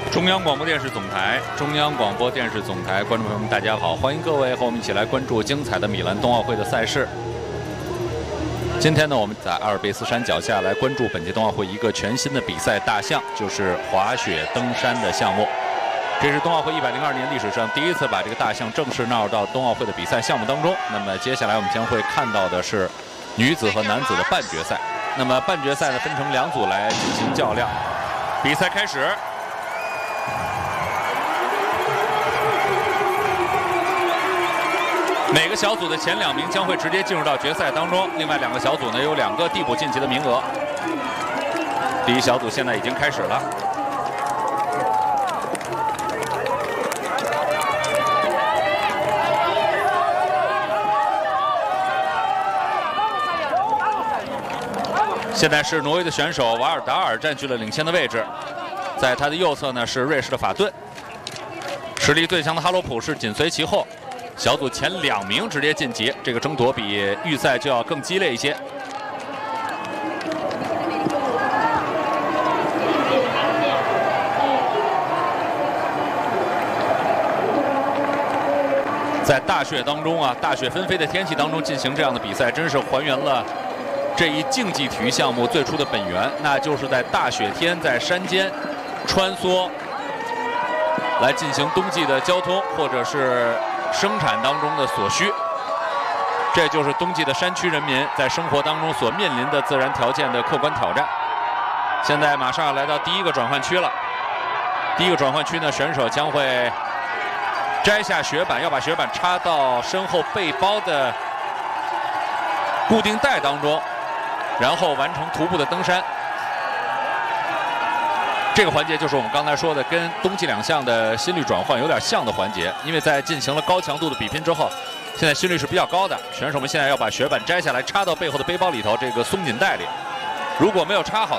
中央广播电视总台，中央广播电视总台，观众朋友们，大家好，欢迎各位和我们一起来关注精彩的米兰冬奥会的赛事。今天呢，我们在阿尔卑斯山脚下来关注本届冬奥会一个全新的比赛大项，就是滑雪登山的项目。这是冬奥会102年历史上第一次把这个大项正式纳入到冬奥会的比赛项目当中。那么接下来我们将会看到的是女子和男子的半决赛。那么半决赛呢，分成2组来进行较量。比赛开始。每个小组的前2名将会直接进入到决赛当中，另外2个小组呢有2个递补晋级的名额。第一小组现在已经开始了。现在是挪威的选手瓦尔达尔占据了领先的位置，在他的右侧呢是瑞士的法顿，实力最强的哈罗普是紧随其后。小组前2名直接晋级，这个争夺比预赛就要更激烈一些。在大雪当中啊，大雪纷飞的天气当中进行这样的比赛，真是还原了这一竞技体育项目最初的本源，那就是在大雪天在山间穿梭，来进行冬季的交通或者是生产当中的所需，这就是冬季的山区人民在生活当中所面临的自然条件的客观挑战。现在马上要来到第1个转换区了。第1个转换区呢，选手将会摘下雪板，要把雪板插到身后背包的固定带当中，然后完成徒步的登山。这个环节就是我们刚才说的跟冬季2项的心率转换有点像的环节，因为在进行了高强度的比拼之后，现在心率是比较高的，选手们现在要把雪板摘下来插到背后的背包里头这个松紧带里，如果没有插好